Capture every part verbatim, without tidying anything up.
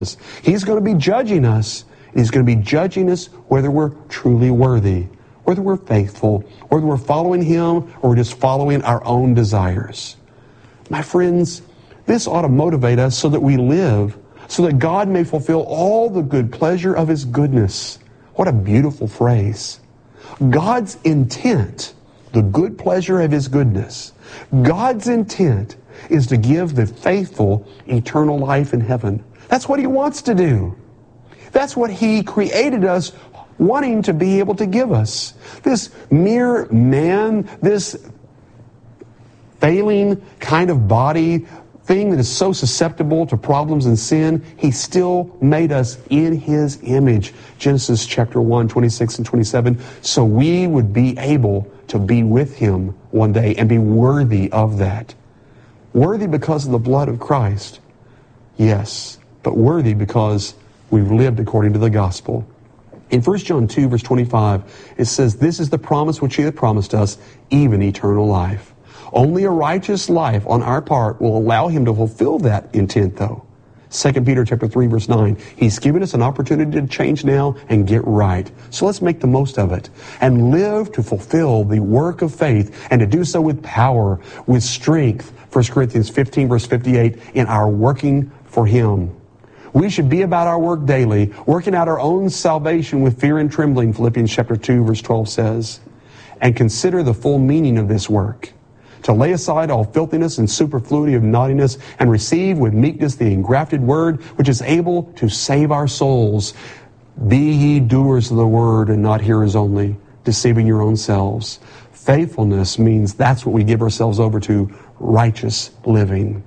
He's going to be judging us. He's going to be judging us whether we're truly worthy, whether we're faithful, whether we're following Him or we're just following our own desires. My friends, this ought to motivate us so that we live, so that God may fulfill all the good pleasure of His goodness. What a beautiful phrase. God's intent, the good pleasure of His goodness, God's intent is to give the faithful eternal life in heaven. That's what He wants to do. That's what He created us wanting to be able to give us. This mere man, this failing kind of body, thing that is so susceptible to problems and sin, He still made us in His image. Genesis chapter one, twenty-six and twenty-seven. So we would be able to be with Him one day and be worthy of that. Worthy because of the blood of Christ. Yes, but worthy because we've lived according to the gospel. In First John two, verse twenty-five, it says, "This is the promise which He hath promised us, even eternal life." Only a righteous life on our part will allow Him to fulfill that intent, though. Second Peter chapter three, verse nine, He's given us an opportunity to change now and get right. So let's make the most of it and live to fulfill the work of faith, and to do so with power, with strength. First Corinthians fifteen, verse fifty-eight, in our working for Him. We should be about our work daily, working out our own salvation with fear and trembling, Philippians chapter two, verse twelve says. And consider the full meaning of this work. To lay aside all filthiness and superfluity of naughtiness, and receive with meekness the engrafted word, which is able to save our souls. Be ye doers of the word, and not hearers only, deceiving your own selves. Faithfulness means that's what we give ourselves over to, righteous living.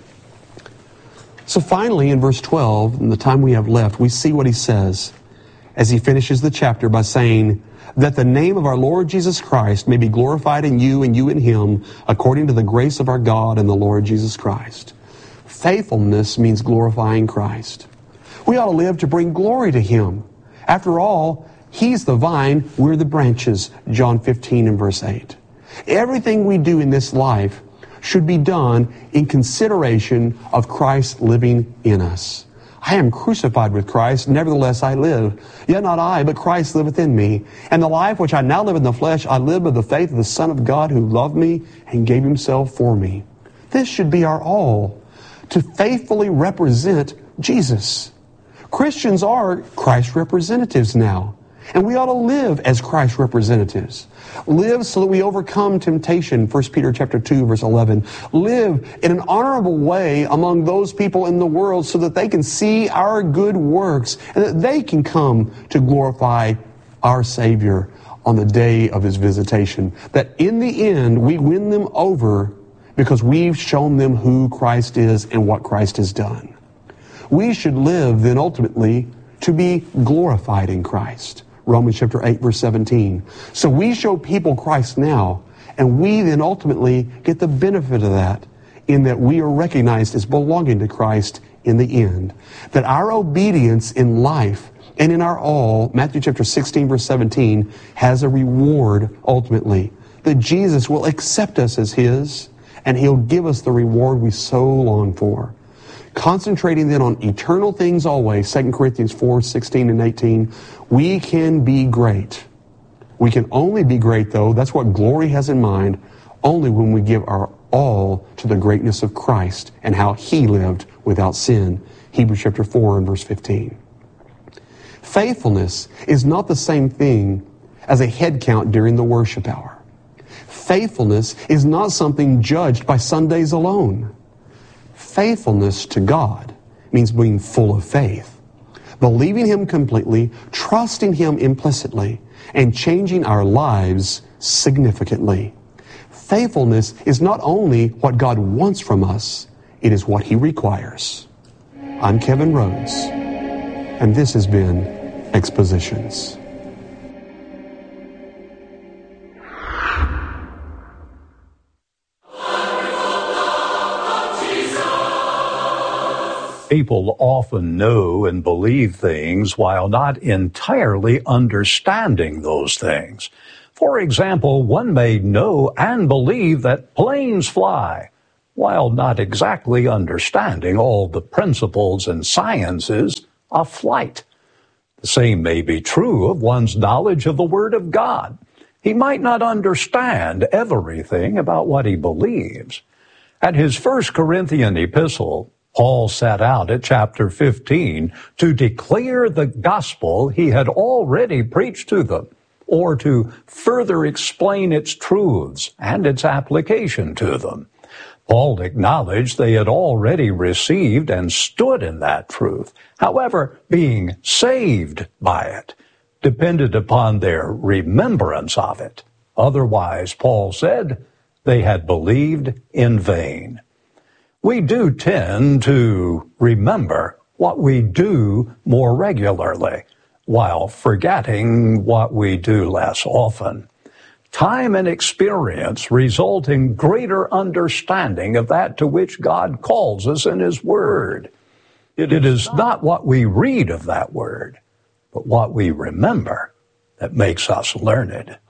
So finally, in verse twelve, in the time we have left, we see what he says as he finishes the chapter by saying, that the name of our Lord Jesus Christ may be glorified in you and you in Him, according to the grace of our God and the Lord Jesus Christ. Faithfulness means glorifying Christ. We ought to live to bring glory to Him. After all, He's the vine, we're the branches, John fifteen and verse eight. Everything we do in this life should be done in consideration of Christ living in us. I am crucified with Christ, nevertheless I live. Yet not I, but Christ liveth in me. And the life which I now live in the flesh, I live by the faith of the Son of God, who loved me and gave Himself for me. This should be our all, to faithfully represent Jesus. Christians are Christ representatives now. And we ought to live as Christ representatives. Live so that we overcome temptation, First Peter chapter two, verse eleven. Live in an honorable way among those people in the world so that they can see our good works and that they can come to glorify our Savior on the day of His visitation. That in the end, we win them over because we've shown them who Christ is and what Christ has done. We should live then ultimately to be glorified in Christ. Romans chapter eight, verse seventeen. So we show people Christ now, and we then ultimately get the benefit of that in that we are recognized as belonging to Christ in the end. That our obedience in life and in our all, Matthew chapter sixteen, verse seventeen, has a reward ultimately. That Jesus will accept us as His, and He'll give us the reward we so long for. Concentrating then on eternal things always, Second Corinthians four, sixteen and eighteen, we can be great. We can only be great, though, that's what glory has in mind, only when we give our all to the greatness of Christ and how He lived without sin. Hebrews chapter four and verse fifteen. Faithfulness is not the same thing as a head count during the worship hour. Faithfulness is not something judged by Sundays alone. Faithfulness to God means being full of faith, believing Him completely, trusting Him implicitly, and changing our lives significantly. Faithfulness is not only what God wants from us, it is what He requires. I'm Kevin Rhodes, and this has been Expositions. People often know and believe things while not entirely understanding those things. For example, one may know and believe that planes fly, while not exactly understanding all the principles and sciences of flight. The same may be true of one's knowledge of the Word of God. He might not understand everything about what he believes. At his First Corinthian epistle, Paul set out at chapter fifteen to declare the gospel he had already preached to them, or to further explain its truths and its application to them. Paul acknowledged they had already received and stood in that truth. However, being saved by it depended upon their remembrance of it. Otherwise, Paul said, they had believed in vain. We do tend to remember what we do more regularly, while forgetting what we do less often. Time and experience result in greater understanding of that to which God calls us in His Word. It is not what we read of that Word, but what we remember that makes us learned.